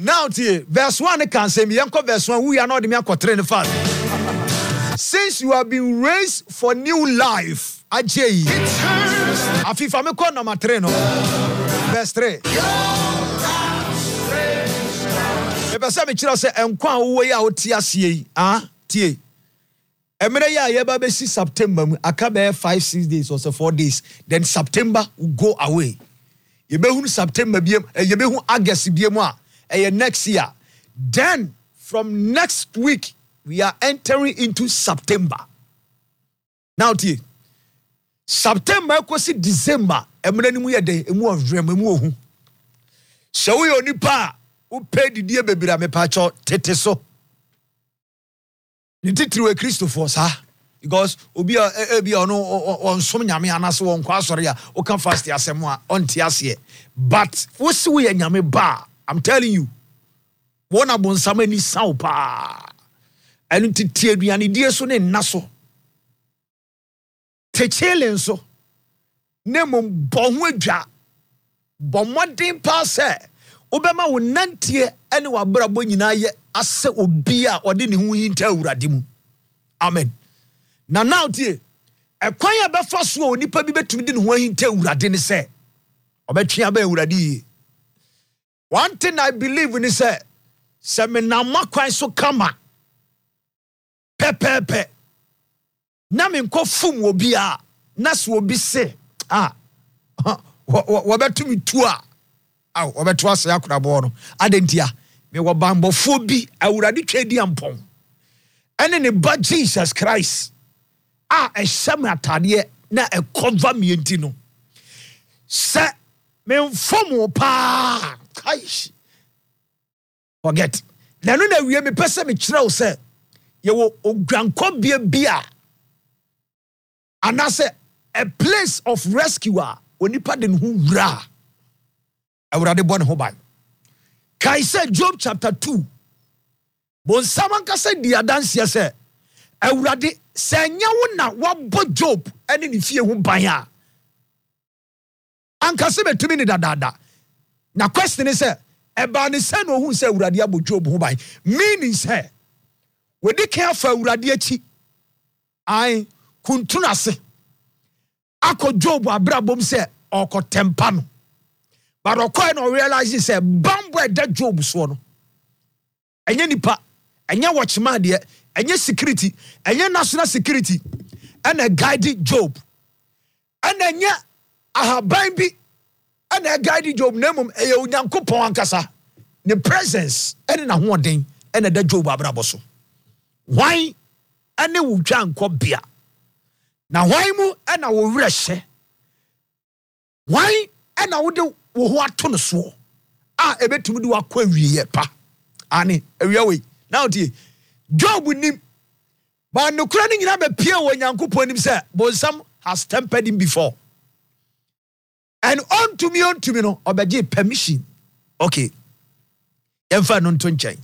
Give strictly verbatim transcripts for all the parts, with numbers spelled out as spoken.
Now, verse one can say, verse one, we are not the train fast. Since you have been raised for new life, Ajay. Afifa me ko number three no. Verse three. E pesa me kira say enkwa wo ya oti asie ah tie. Emre ya ye ba be si September mu aka be five six days or so four days, then September will go away. Ye be hu September biem, ye be hu August biem a e next year. Then from next week we are entering into September. Now tie September kwesi December emre ni mu ye de emu ofrem emu ohu. So we onipa u pay the die bebira me pa cho tete so. Ni titiri we Christopher sa because obi a bi ono on som nyame anase won kwa asore a o kan fast asem a on ti ase. But wo si we nyame ba, I'm telling you. Won abonsam ni saw pa. Enu titi aduane die so ne naso. Techele so nemom bohu adwa bomodin pa se obema wo nantie ene wa brabo nyina ye ase obi a ode ne hu yinta awurade mu. Amen. Na now tie ekwan ya befa so onipa bi betumi de ne hu yinta awurade ne se obetwe aba awurade. One thing I believe in is say se me na makwan so kama pepepe na me nko fum obi a na so obi se ah wo betumi tu a ah wo beto ase akorabo no adentia me wo bambofo bi awurade twedi ampon ene ne ba Jesus Christ a ehye atade na e cover me enti no se me mfom pa kai forget na no na wie me pese me kire wo se ye wo ogwanko bia bia and I say a place of rescuer onipa den hu wura awurade bon ho ban kai say Job chapter two bon samanka say dia dance say awurade say nya wo na wabo Job ene ne fie hu ban a anka se betumi ni dadada na question is say e ba ne say no hu say awurade abo Job hu ban meaning say we di care for awurade achi ai kuntunase ako Job abrabom se oko tempa no but okoi no realize say bambo e da Job so no enye nipa enye watchman de enye security enye national security and a guide Job and enye ahaban bi and a guide Job nemum e onyankopon ankasa ne presence ene na hoden ene da Job abraboso why ene wo twa nko bia na why mu ena wo wrehye why ena wo de wo ho ato no so a ebetumi de wakwa wiye pa ani awia we now tie Job nim ba no kura ni nyina be pie wo Nyankopon nim say bonsam has tempered him before and unto me unto me no obeje permission okay emfa no nto nchen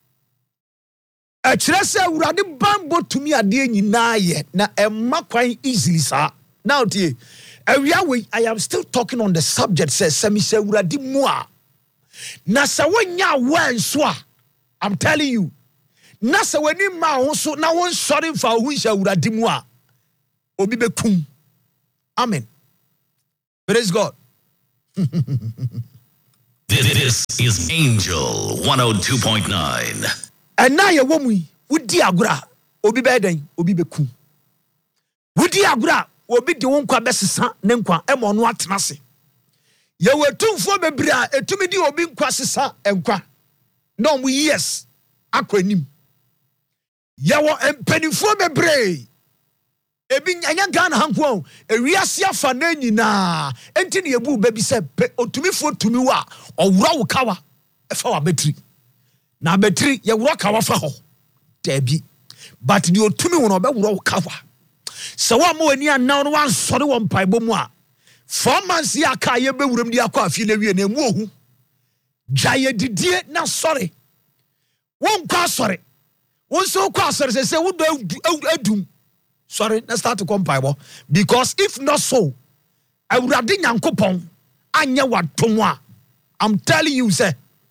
a kire se awurade bambo tumi ade nyina ye na emma kwan easily sa now tie awia we I am still talking on the subject says semi se awurade mu a na se wonya wan so a I'm telling you na se wani ma ho so na won sori fa hu hia awurade mu a obi bekum. Amen. Praise God. This is Angel one oh two point nine. And now you woman, wudi agura, obi beden, obi beku. Wudi agura, obi de wonkwa besesa ne nkwa emo no atenase. Ye wetumfo bebra, etumi di obi nkwa sesa enkwa. No mu yes, akwanim. Ye wo empanifo bebre. Ebi anya Ghana hanko, ewiase afa na nyina. Enti ne ebu bebi se otumifo tumi wa, owura wo kawa, efa wa betri. Na betri ye wura kawa fa ho debi but the otumi won obe wura kawa se wa ma wani anan no wan sori won paibo mu a four months ya ka ye be wuram di akwa afi na wie na mu ohu jaye didie na sori won kwa sori won so kwa sori se se wo do adum sorry let's start to come paibo because if not so awurade Nyankopon anya watom a I'm telling you say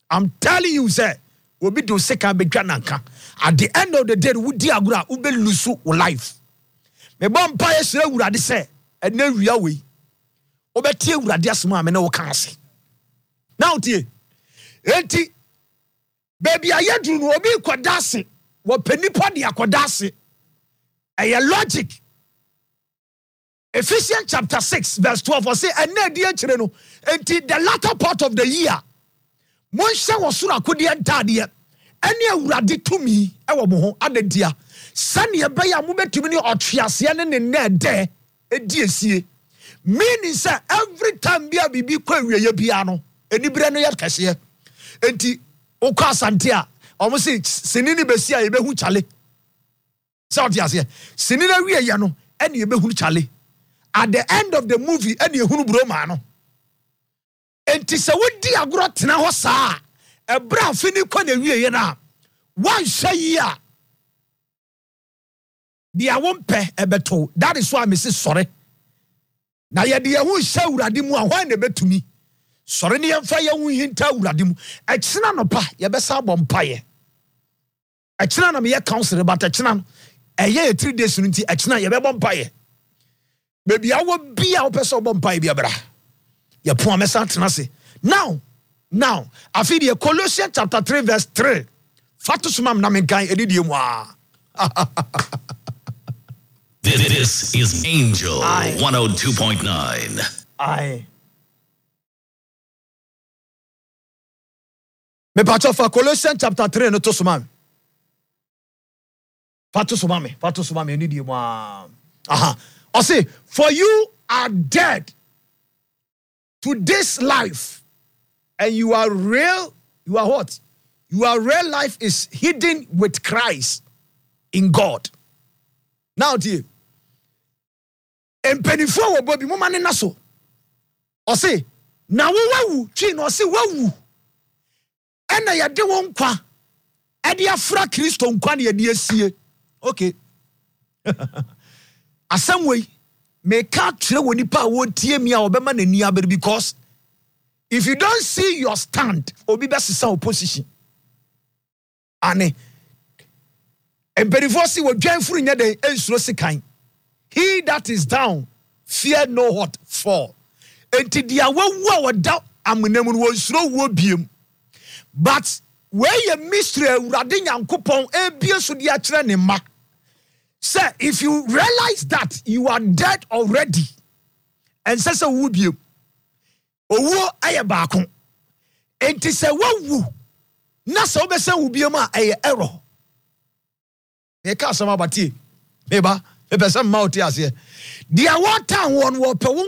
I'm telling you, sir, obi do second bedwa nanka. At the end of the day, we di agura ube lusu life. Me bon pa yesre wurade say, ene wia we. Obetie wurade asema me na wo kan ase. Now tie. Enti baby ayedru no obi kwada ase. Wo panipa de akwada ase. Eye logic. Ephesians chapter six verse twelve say ene die kire no. Enti the latter part of the year. Mon hye wo soro akodi entade. Ene awurade tumi ewo mo ho adadia. Sane ebeya mo betumi ni otwease ne ne na de edi esie. Meaning say every time bia bibi kwa wieye bia no enibere no ye kase. Enti okwa asante a omo se sinini besi a yebehu chale. Se otiase sinini wieye no ene yebehu chale. At the end of the movie ene ehunu broma no. Enti se wodi agoro tena ho saa ebra fini kwa na wieye na wan hye a dia wompe ebeto. That is why me say sorry. Na ye de hu hye awurade mu a hwan na betumi. Sorry ne yemfa ye hu hinta awurade mu. Ekina no pa ye besa bompaye. Ekina na me ye counsel but ekina no eye three days nti ekina ye be bompaye. Baby awo bia wo pese bompaye bia bra. Ye po amesa tena se. Now, now, I feel the Colossians chapter three verse three. Fatus mam na menkan edidie mu a. This is Angel Aye. one oh two point nine. Aye. Me pacho for Colossians chapter three no to sumam. Fatus sumame, fatus sumame edidie mu a. Aha. I say, for you are dead to this life, and you are real. You are what? Your real life is hidden with Christ in God. Now, dear, and penifo wo bobi mo mane naso. O say, na wo wawu twi no say wawu. Ena ye de wo nkwa. E de afra Kristo nkwa na ye de asie. Okay. Asam we me ka tire woni pa wo tie mi a obema na ni abere because if you don't see your stand, obi be sesa opposition. Ane emperifo si wo dwan furu nya de ensuro sekan. He that is down fear no what fall. Enti dia wawu a woda amunam no ensuro wo biem. But where ye mystery awurade nyankopon ebie so dia kire ne ma. Sir, if you realize that you are dead already, and says a would you, owo aye baako, enti se wawu, na se obese wo biema aye error. Me ka sama bati, meba, me pese ma oti ase. Dia water won wo pe